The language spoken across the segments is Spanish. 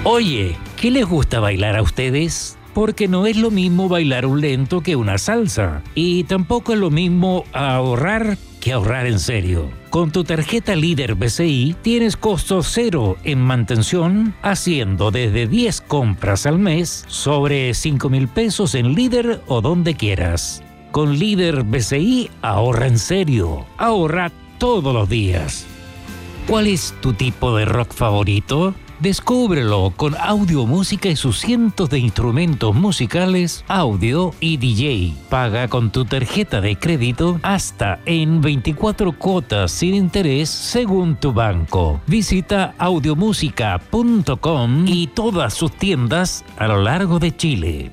Oye, ¿qué les gusta bailar a ustedes? Porque no es lo mismo bailar un lento que una salsa. Y tampoco es lo mismo ahorrar que ahorrar en serio. Con tu tarjeta Líder BCI tienes costo cero en mantención, haciendo desde 10 compras al mes sobre 5,000 pesos en Líder o donde quieras. Con Líder BCI ahorra en serio. Ahorra todos los días. ¿Cuál es tu tipo de rock favorito? Descúbrelo con audio, música y sus cientos de instrumentos musicales, audio y DJ. Paga con tu tarjeta de crédito hasta en 24 cuotas sin interés según tu banco. Visita audiomusica.com y todas sus tiendas a lo largo de Chile.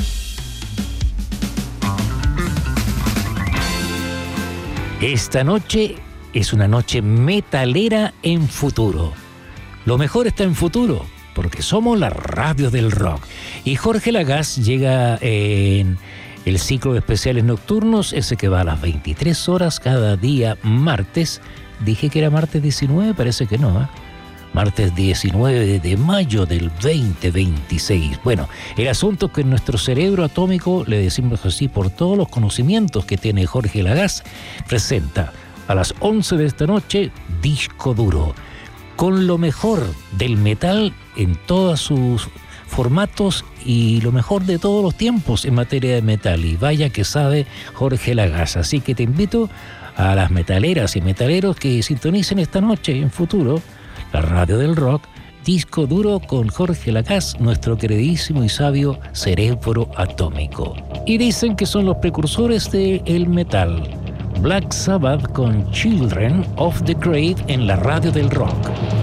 Esta noche es una noche metalera en Futuro. Lo mejor está en Futuro, porque somos la radio del rock. Y Jorge Lagaz llega en el ciclo de especiales nocturnos, ese que va a las 23 horas cada día martes. Dije que era martes 19, parece que no, ¿eh? Martes 19 de mayo del 2026. Bueno, el asunto es que en nuestro cerebro atómico, le decimos así por todos los conocimientos que tiene Jorge Lagaz, presenta a las 11 de esta noche Disco Duro, con lo mejor del metal en todos sus formatos y lo mejor de todos los tiempos en materia de metal. Y vaya que sabe Jorge Lagaz. Así que te invito a las metaleras y metaleros que sintonicen esta noche en Futuro, la radio del rock, Disco Duro con Jorge Lagaz, nuestro queridísimo y sabio cerebro atómico. Y dicen que son los precursores del metal. Black Sabbath con Children of the Grave en la radio del rock.